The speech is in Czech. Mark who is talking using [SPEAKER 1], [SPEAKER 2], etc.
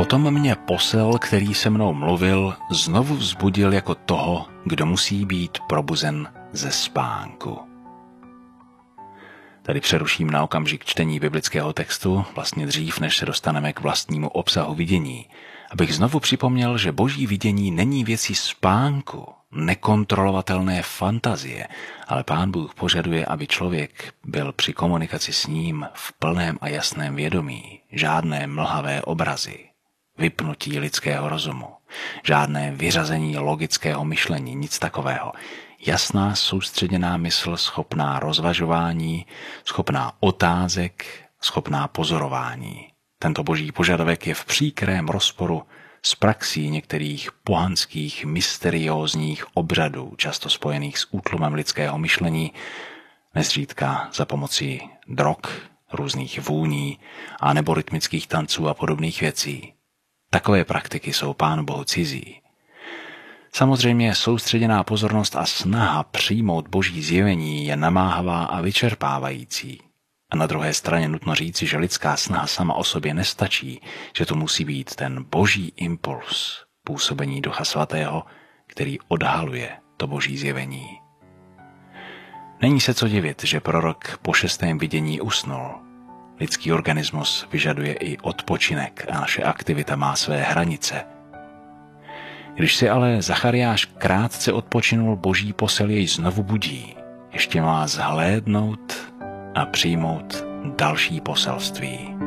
[SPEAKER 1] Potom mě posel, který se mnou mluvil, znovu vzbudil jako toho, kdo musí být probuzen ze spánku. Tady přeruším na okamžik čtení biblického textu, vlastně dřív, než se dostaneme k vlastnímu obsahu vidění, abych znovu připomněl, že boží vidění není věcí spánku, nekontrolovatelné fantazie, ale Pán Bůh požaduje, aby člověk byl při komunikaci s ním v plném a jasném vědomí, žádné mlhavé obrazy, vypnutí lidského rozumu, žádné vyřazení logického myšlení, nic takového. Jasná soustředěná mysl, schopná rozvažování, schopná otázek, schopná pozorování. Tento boží požadavek je v příkrém rozporu s praxí některých pohanských, mysteriózních obřadů, často spojených s útlumem lidského myšlení, nezřídka za pomocí drog, různých vůní a nebo rytmických tanců a podobných věcí. Takové praktiky jsou Pánu Bohu cizí. Samozřejmě soustředěná pozornost a snaha přijmout boží zjevení je namáhavá a vyčerpávající. A na druhé straně nutno říci, že lidská snaha sama o sobě nestačí, že to musí být ten boží impuls, působení Ducha Svatého, který odhaluje to boží zjevení. Není se co divit, že prorok po 6. vidění usnul. Lidský organismus vyžaduje i odpočinek a naše aktivita má své hranice. Když si ale Zachariáš krátce odpočinul, boží posel jej znovu budí. Ještě má zhlédnout a přijmout další poselství.